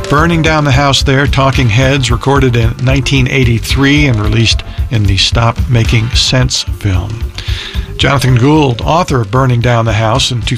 Burning Down the House there, Talking Heads, recorded in 1983 and released in the Stop Making Sense film. Jonathan Gould, author of Burning Down the House in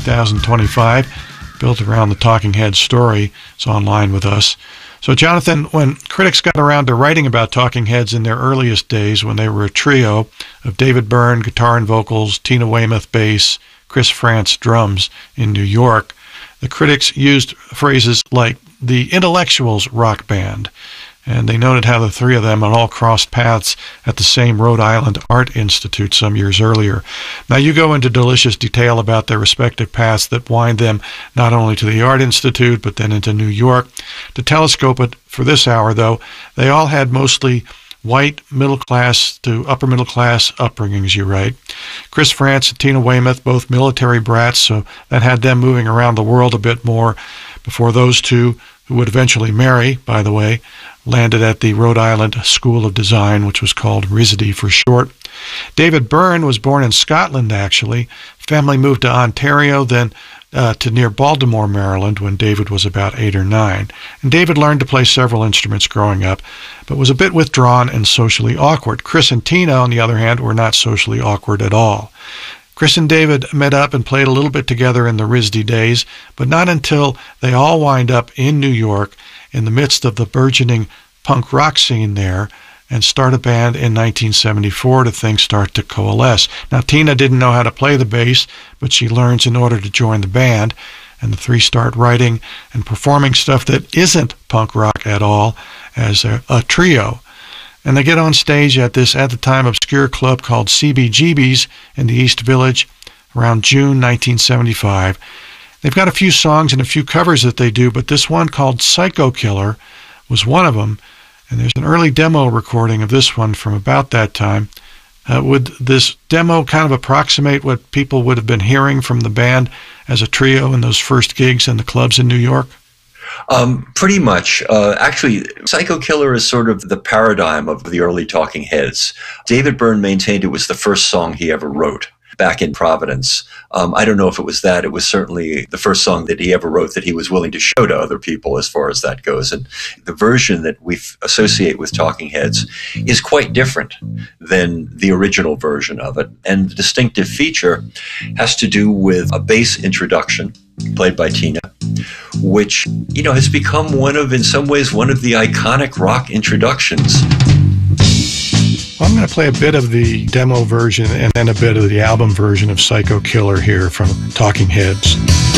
2025, built around the Talking Heads story, is online with us. So, Jonathan, when critics got around to writing about Talking Heads in their earliest days, when they were a trio of David Byrne, guitar and vocals, Tina Weymouth, bass, Chris Frantz, drums, in New York, the critics used phrases like the Intellectuals rock band, and they noted how the three of them had all crossed paths at the same Rhode Island Art Institute some years earlier. Now, you go into delicious detail about their respective paths that wind them not only to the Art Institute, but then into New York. To telescope it for this hour, though, they all had mostly white middle-class to upper-middle-class upbringings, you write. Chris Frantz and Tina Weymouth, both military brats, so that had them moving around the world a bit more before those two, who would eventually marry, by the way, landed at the Rhode Island School of Design, which was called RISD for short. David Byrne was born in Scotland, actually. Family moved to Ontario, then to near Baltimore, Maryland, when David was about 8 or 9. And David learned to play several instruments growing up, but was a bit withdrawn and socially awkward. Chris and Tina, on the other hand, were not socially awkward at all. Chris and David met up and played a little bit together in the RISD days, but not until they all wind up in New York in the midst of the burgeoning punk rock scene there and start a band in 1974 to things start to coalesce. Now, Tina didn't know how to play the bass, but she learns in order to join the band, and the three start writing and performing stuff that isn't punk rock at all as a trio. And they get on stage at this, at the time, obscure club called CBGB's in the East Village around June 1975. They've got a few songs and a few covers that they do, but this one called Psycho Killer was one of them. And there's an early demo recording of this one from about that time. Would this demo kind of approximate what people would have been hearing from the band as a trio in those first gigs in the clubs in New York? Pretty much. Actually, Psycho Killer is sort of the paradigm of the early Talking Heads. David Byrne maintained it was the first song he ever wrote back in Providence. I don't know if it was that. It was certainly the first song that he ever wrote that he was willing to show to other people as far as that goes. And the version that we associate with Talking Heads is quite different than the original version of it. And the distinctive feature has to do with a bass introduction played by Tina, which, you know, has become in some ways, one of the iconic rock introductions. Well, I'm going to play a bit of the demo version and then a bit of the album version of Psycho Killer here from Talking Heads.